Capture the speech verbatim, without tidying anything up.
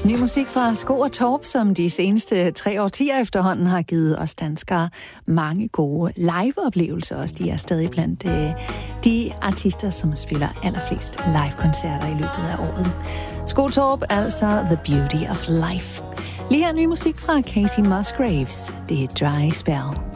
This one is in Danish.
Ny musik fra Sko og Torp, som de seneste tre årtier efterhånden har givet os danskere mange gode live-oplevelser. Også de er stadig blandt øh, de artister, som spiller allerflest live-koncerter i løbet af året. Sko og Torp, altså The Beauty of Life. Lige her ny musik fra Casey Musgraves. Det er Dry Spell.